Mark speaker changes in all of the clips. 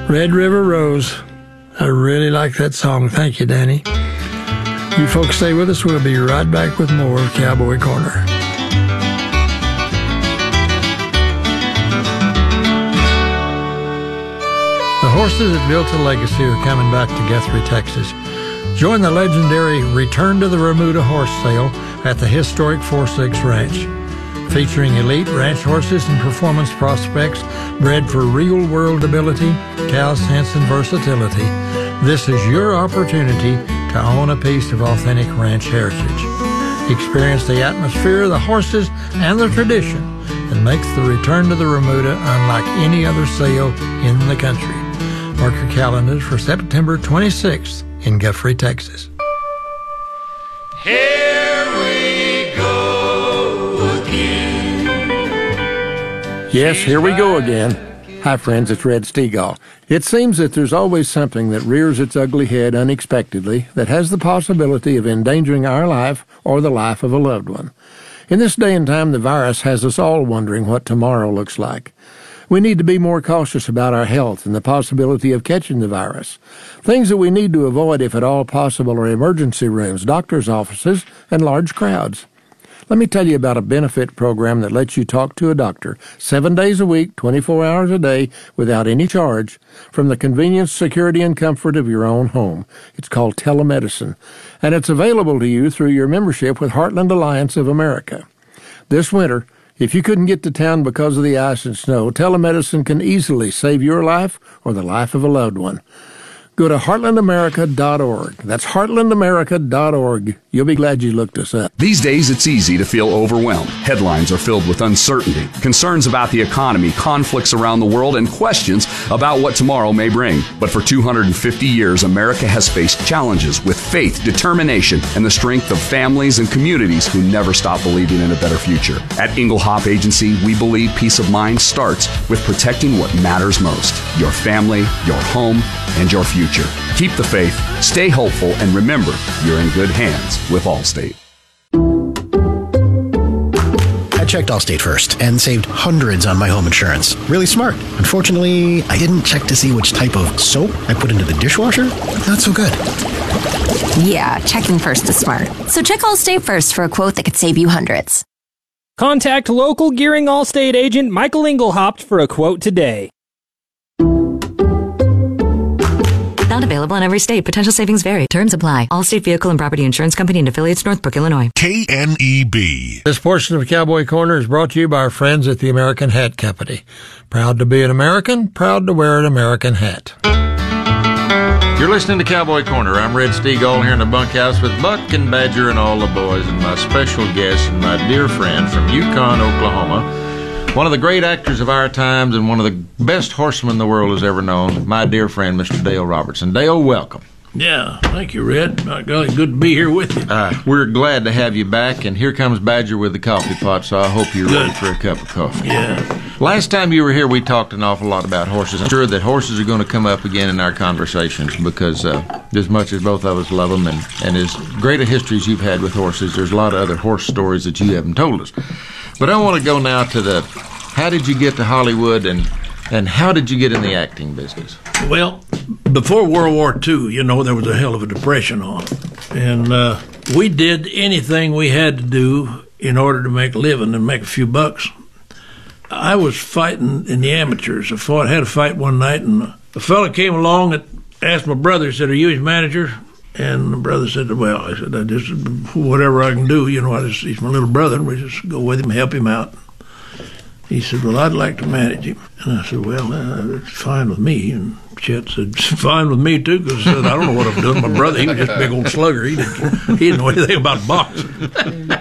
Speaker 1: Red River Rose. I really like that song. Thank you, Danny. You folks stay with us. We'll be right back with more of Cowboy Corner. The horses that built a legacy are coming back to Guthrie, Texas. Join the legendary Return to the Remuda horse sale at the historic 4-6 Ranch. Featuring elite ranch horses and performance prospects bred for real-world ability, cow sense, and versatility, this is your opportunity to own a piece of authentic ranch heritage. Experience the atmosphere, the horses, and the tradition that makes the Return to the Remuda unlike any other sale in the country. Mark your calendars for September 26th in Guthrie, Texas.
Speaker 2: Here we go again.
Speaker 3: Yes, here we go again. Hi, friends, it's Red Stegall. It seems that there's always something that rears its ugly head unexpectedly that has the possibility of endangering our life or the life of a loved one. In this day and time, the virus has us all wondering what tomorrow looks like. We need to be more cautious about our health and the possibility of catching the virus. Things that we need to avoid, if at all possible, are emergency rooms, doctors' offices, and large crowds. Let me tell you about a benefit program that lets you talk to a doctor 7 days a week, 24 hours a day, without any charge, from the convenience, security, and comfort of your own home. It's called telemedicine, and it's available to you through your membership with Heartland Alliance of America. This winter, if you couldn't get to town because of the ice and snow, telemedicine can easily save your life or the life of a loved one. Go to heartlandamerica.org. That's heartlandamerica.org. You'll be glad you looked us up.
Speaker 4: These days, it's easy to feel overwhelmed. Headlines are filled with uncertainty, concerns about the economy, conflicts around the world, and questions about what tomorrow may bring. But for 250 years, America has faced challenges with faith, determination, and the strength of families and communities who never stop believing in a better future. At Engelhop Agency, we believe peace of mind starts with protecting what matters most: your family, your home, and your future. Keep the faith, stay hopeful, and remember, you're in good hands with Allstate.
Speaker 5: I checked Allstate first and saved hundreds on my home insurance. Really smart. Unfortunately, I didn't check to see which type of soap I put into the dishwasher. Not so good.
Speaker 6: Yeah, checking first is smart. So check Allstate first for a quote that could save you hundreds.
Speaker 7: Contact local Gearing Allstate agent Michael Engelhaupt for a quote today.
Speaker 8: Not available in every state. Potential savings vary. Terms apply. Allstate Vehicle and Property Insurance Company and affiliates, Northbrook, Illinois.
Speaker 9: KNEB.
Speaker 1: This portion of Cowboy Corner is brought to you by our friends at the American Hat Company. Proud to be an American, proud to wear an American hat.
Speaker 10: You're listening to Cowboy Corner. I'm Red Stegall here in the bunkhouse with Buck and Badger and all the boys, and my special guest and my dear friend from Yukon, Oklahoma. One of the great actors of our times and one of the best horsemen the world has ever known, my dear friend, Mr. Dale Robertson. Dale, welcome.
Speaker 11: Yeah, thank you, Red. My golly, good to be here with you.
Speaker 10: We're glad to have you back, and here comes Badger with the coffee pot, so I hope you're ready for a cup of coffee.
Speaker 11: Yeah.
Speaker 10: Last time you were here, we talked an awful lot about horses. I'm sure that horses are going to come up again in our conversations because as much as both of us love them and as great a history as you've had with horses, there's a lot of other horse stories that you haven't told us. But I want to go now to how did you get to Hollywood and how did you get in the acting business?
Speaker 11: Well, before World War II, there was a hell of a depression on. And we did anything we had to do in order to make a living and make a few bucks. I was fighting in the amateurs. I had a fight one night, and a fella came along and asked my brother, said, "Are you his manager?" And my brother said, "Well," I said, "I just whatever I can do, he's my little brother, and we just go with him, help him out." He said, "Well, I'd like to manage him." And I said, "Well, it's fine with me." And Chet said, "It's fine with me, too," because I don't know what I'm doing. My brother, he was just a big old slugger. He didn't know anything about boxing.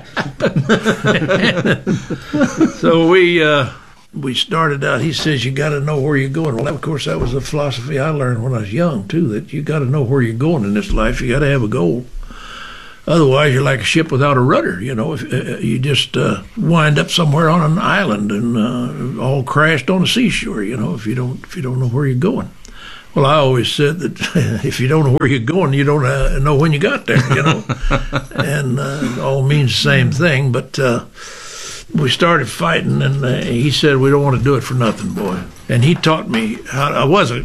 Speaker 11: So we started out. He says, "You got to know where you're going." Well, of course, that was a philosophy I learned when I was young, too, that you got to know where you're going in this life. You got to have a goal. Otherwise, you're like a ship without a rudder. If you just wind up somewhere on an island and all crashed on the seashore. If you don't know where you're going. Well, I always said that if you don't know where you're going, you don't know when you got there. And it all means the same thing. But we started fighting, and he said, "We don't want to do it for nothing, boy." And he taught me how. I was a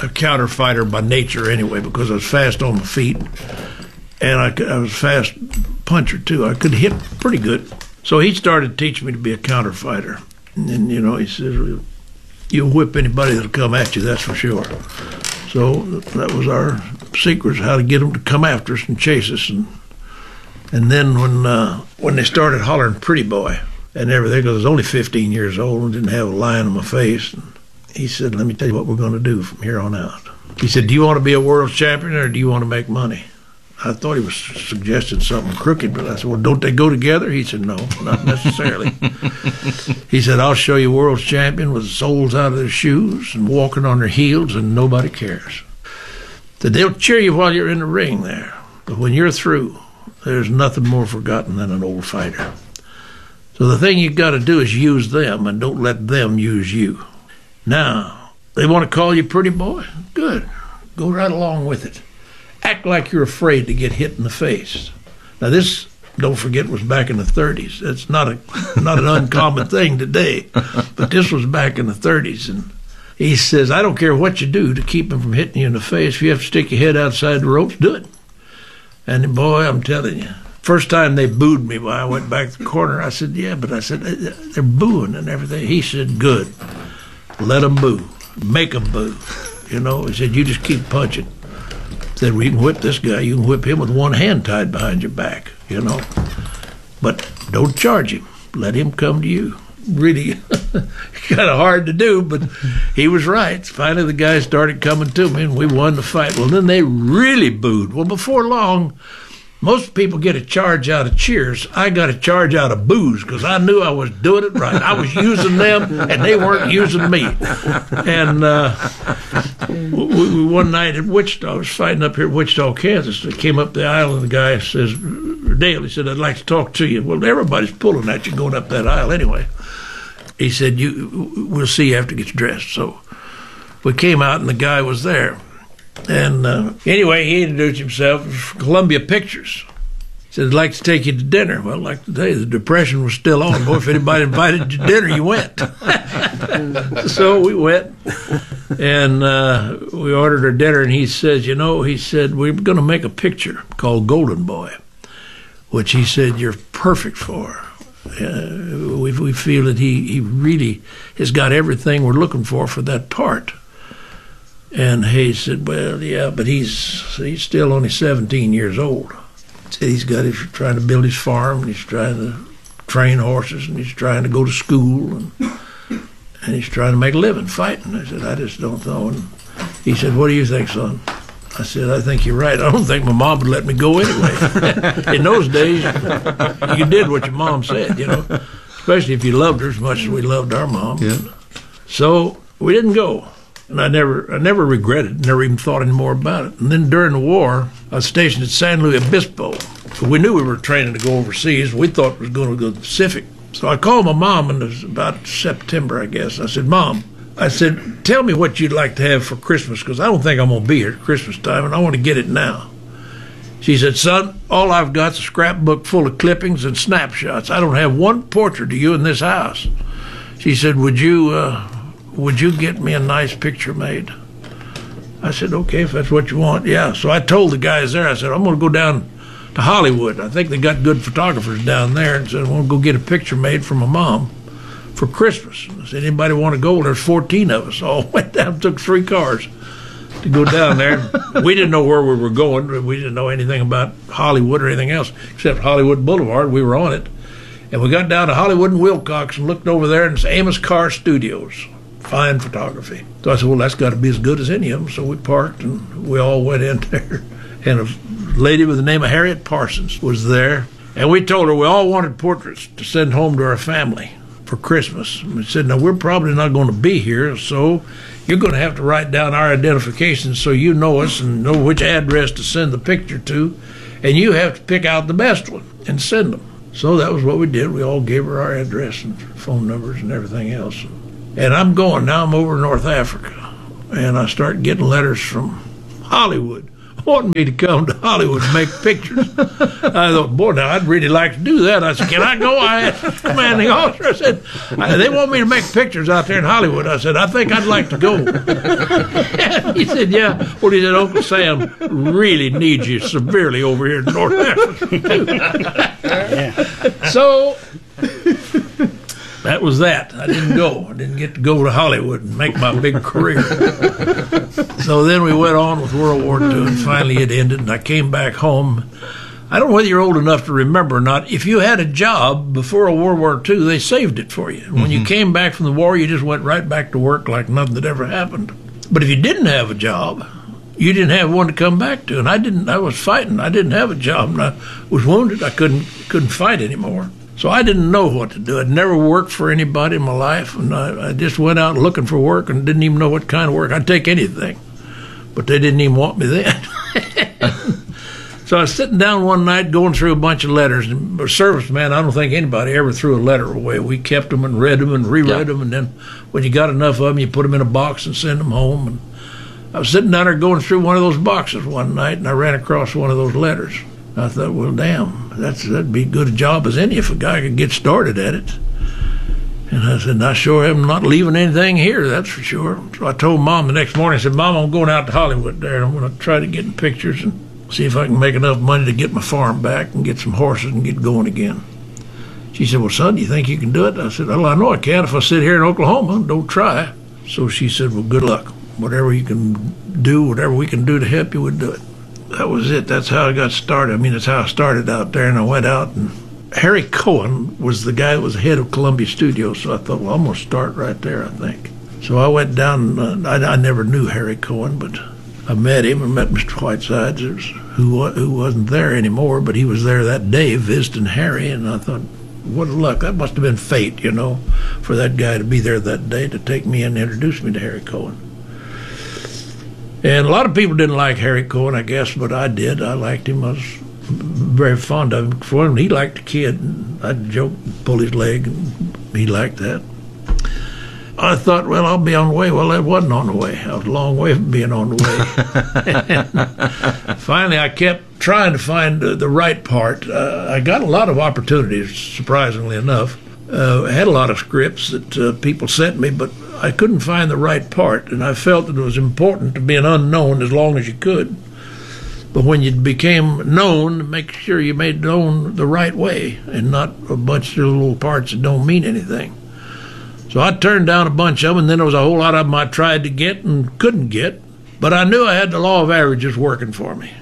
Speaker 11: a counter fighter by nature anyway, because I was fast on my feet, and I was a fast puncher too. I could hit pretty good. So he started teaching me to be a counter fighter. And, you know, he says, you'll whip anybody that'll come at you, that's for sure. So that was our secret, how to get them to come after us and chase us. And then when they started hollering pretty boy and everything, because I was only 15 years old and didn't have a line on my face, and he said, let me tell you what we're going to do from here on out. He said, do you want to be a world champion or do you want to make money? I thought he was suggesting something crooked, but I said, well, don't they go together? He said, no, not necessarily. He said, I'll show you world champion with soles out of their shoes and walking on their heels and nobody cares. That they'll cheer you while you're in the ring there, but when you're through, there's nothing more forgotten than an old fighter. So the thing you got to do is use them and don't let them use you. Now, they want to call you pretty boy? Good. Go right along with it. Act like you're afraid to get hit in the face. Now this, don't forget, was back in the 30s. It's not an uncommon thing today, but this was back in the 30s. And he says, I don't care what you do to keep them from hitting you in the face. If you have to stick your head outside the ropes, do it. And boy, I'm telling you, first time they booed me when I went back to the corner, I said, yeah, but I said, they're booing and everything. He said, good. Let them boo. Make them boo. You know, he said, you just keep punching. Said, well, you can whip this guy. You can whip him with one hand tied behind your back, you know. But don't charge him. Let him come to you. Really kind of hard to do, but he was right. Finally, the guys started coming to me, and we won the fight. Well, then they really booed. Well, before long, most people get a charge out of cheers. I got a charge out of boos because I knew I was doing it right. I was using them, and they weren't using me. And one night at Wichita, I was fighting up here at Wichita, Kansas. I came up the aisle, and the guy says, Dale, he said, I'd like to talk to you. Well, everybody's pulling at you going up that aisle anyway. He said, we'll see you after it gets dressed. So we came out, and the guy was there. And anyway, he introduced himself as Columbia Pictures. He said, I'd like to take you to dinner. Well, I'd like to tell you, the Depression was still on. Boy, if anybody invited you to dinner, you went. So we went, and we ordered our dinner, and he says, you know, he said, we're going to make a picture called Golden Boy, which he said you're perfect for. We feel that he really has got everything we're looking for that part. And Hayes said, well, yeah, but he's still only 17 years old. He's trying to build his farm, and he's trying to train horses, and he's trying to go to school, and he's trying to make a living fighting. I said, I just don't know. And he said, what do you think, son? I said, I think you're right. I don't think my mom would let me go anyway. In those days, you did what your mom said, you know, especially if you loved her as much as we loved our mom. Yeah. So we didn't go. And I never regretted it, never even thought any more about it. And then during the war, I was stationed at San Luis Obispo. So we knew we were training to go overseas. We thought it was going to go to the Pacific. So I called my mom, and it was about September, I guess. I said, Mom, I said, tell me what you'd like to have for Christmas, because I don't think I'm going to be here at Christmas time, and I want to get it now. She said, son, all I've got is a scrapbook full of clippings and snapshots. I don't have one portrait of you in this house. She said, would you get me a nice picture made? I said, okay, if that's what you want. Yeah, so I told the guys there, I said, I'm going to go down to Hollywood. I think they got good photographers down there, and said, I want to go get a picture made for my mom for Christmas. I said, anybody want to go? Well, there's 14 of us. All went down, took 3 cars to go down there. We didn't know where we were going. We didn't know anything about Hollywood or anything else, except Hollywood Boulevard. We were on it. And we got down to Hollywood and Wilcox and looked over there, and it's Amos Carr Studios. Fine photography. So I said, well, that's got to be as good as any of them. So we parked, and we all went in there. And a lady with the name of Harriet Parsons was there. And we told her we all wanted portraits to send home to our family for Christmas. We said, now, we're probably not going to be here, so you're going to have to write down our identifications so you know us and know which address to send the picture to. And you have to pick out the best one and send them. So that was what we did. We all gave her our address and phone numbers and everything else. And I'm going now. I'm over in North Africa, and I start getting letters from Hollywood wanting me to come to Hollywood and make pictures. I thought, boy, now I'd really like to do that. I said, can I go? I asked the commanding officer. I said, they want me to make pictures out there in Hollywood. I said, I think I'd like to go. He said, yeah. Well, he said, Uncle Sam really needs you severely over here in North Africa. So that was that. I didn't go. I didn't get to go to Hollywood and make my big career. So then we went on with World War II, and finally it ended, and I came back home. I don't know whether you're old enough to remember or not. If you had a job before World War II, they saved it for you. When you came back from the war, you just went right back to work like nothing had ever happened. But if you didn't have a job, you didn't have one to come back to. And I was fighting. I didn't have a job, and I was wounded. I couldn't fight anymore. So I didn't know what to do. I'd never worked for anybody in my life, and I just went out looking for work and didn't even know what kind of work. I'd take anything, but they didn't even want me then. So I was sitting down one night going through a bunch of letters. And a serviceman, I don't think anybody ever threw a letter away. We kept them and read them and reread them, and then when you got enough of them, you put them in a box and send them home. And I was sitting down there going through one of those boxes one night, and I ran across one of those letters. I thought, well, damn, that'd be as good a job as any if a guy could get started at it. And I said, I sure am not leaving anything here, that's for sure. So I told Mom the next morning, I said, Mom, I'm going out to Hollywood there, and I'm going to try to get in pictures and see if I can make enough money to get my farm back and get some horses and get going again. She said, well, son, do you think you can do it? I said, well, I know I can if I sit here in Oklahoma. Don't try. So she said, well, good luck. Whatever you can do, whatever we can do to help you, we'll do it. That was it. That's how I got started. I mean, that's how I started out there, and I went out, and Harry Cohen was the guy that was the head of Columbia Studios, so I thought, well, I'm going to start right there, I think. So I went down. I never knew Harry Cohen, but I met him. I met Mr. Whitesides, who wasn't there anymore, but he was there that day visiting Harry, and I thought, what a luck. That must have been fate, for that guy to be there that day to take me and introduce me to Harry Cohen. And a lot of people didn't like Harry Cohen, I guess, but I did. I liked him. I was very fond of him. For him, he liked the kid. I'd joke, pull his leg, and he liked that. I thought, well, I'll be on the way. Well, that wasn't on the way. I was a long way from being on the way. Finally, I kept trying to find the right part. I got a lot of opportunities, surprisingly enough. I had a lot of scripts that people sent me, but I couldn't find the right part, and I felt that it was important to be an unknown as long as you could. But when you became known, make sure you made known the right way and not a bunch of little parts that don't mean anything. So I turned down a bunch of them, and then there was a whole lot of them I tried to get and couldn't get. But I knew I had the law of averages working for me.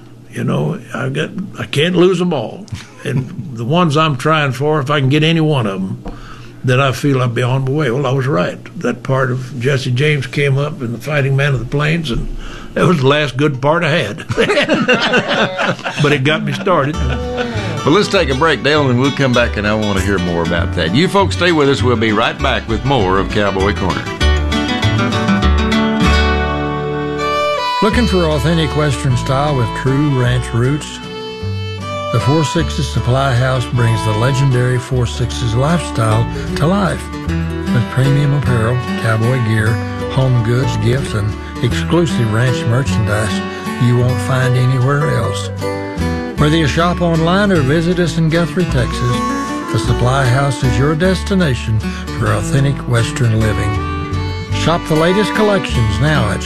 Speaker 11: I can't lose them all. And the ones I'm trying for, if I can get any one of them, then I feel I'll be on my way. Well, I was right. That part of Jesse James came up in The Fighting Man of the Plains, and that was the last good part I had. But it got me started.
Speaker 10: Well, let's take a break, Dale, and we'll come back, and I want to hear more about that. You folks stay with us. We'll be right back with more of Cowboy Corner.
Speaker 1: Looking for authentic Western style with true ranch roots? The Four Sixes Supply House brings the legendary Four Sixes lifestyle to life. With premium apparel, cowboy gear, home goods, gifts, and exclusive ranch merchandise you won't find anywhere else. Whether you shop online or visit us in Guthrie, Texas, the Supply House is your destination for authentic Western living. Shop the latest collections now at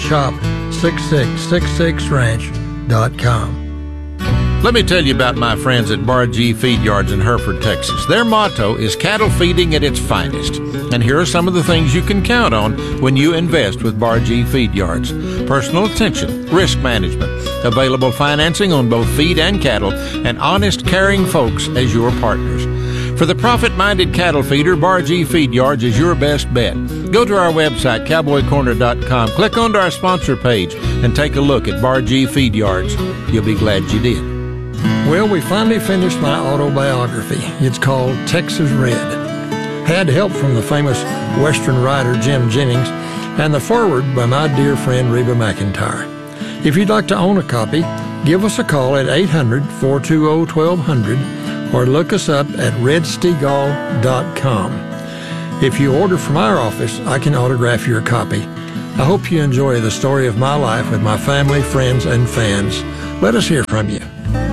Speaker 1: shop6666ranch.com.
Speaker 12: Let me tell you about my friends at Bar G Feed Yards in Hereford, Texas. Their motto is cattle feeding at its finest. And here are some of the things you can count on when you invest with Bar G Feed Yards. Personal attention, risk management, available financing on both feed and cattle, and honest, caring folks as your partners. For the profit-minded cattle feeder, Bar G Feed Yards is your best bet. Go to our website, cowboycorner.com, click onto our sponsor page, and take a look at Bar G Feed Yards. You'll be glad you did.
Speaker 1: Well, we finally finished my autobiography. It's called Texas Red. Had help from the famous Western writer Jim Jennings and the foreword by my dear friend Reba McEntire. If you'd like to own a copy, give us a call at 800-420-1200 or look us up at redstegall.com. If you order from our office, I can autograph your copy. I hope you enjoy the story of my life with my family, friends, and fans. Let us hear from you.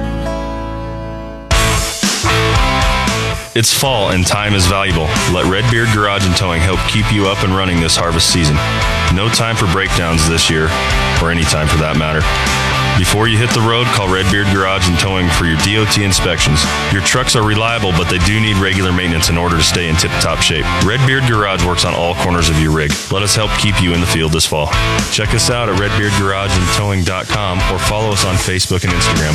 Speaker 13: It's fall and time is valuable. Let Redbeard Garage and Towing help keep you up and running this harvest season. No time for breakdowns this year, or any time for that matter. Before you hit the road, call Redbeard Garage and Towing for your DOT inspections. Your trucks are reliable, but they do need regular maintenance in order to stay in tip-top shape. Redbeard Garage works on all corners of your rig. Let us help keep you in the field this fall. Check us out at redbeardgarageandtowing.com or follow us on Facebook and Instagram.